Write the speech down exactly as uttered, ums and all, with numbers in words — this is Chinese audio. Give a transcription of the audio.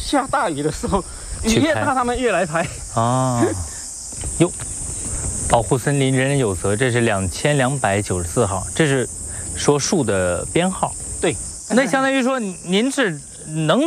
下大雨的时候，雨越大，他们越来拍。 啊，哟，保护森林人人有责，这是两千两百九十四号，这是说树的编号。 对， 那相当于说您是能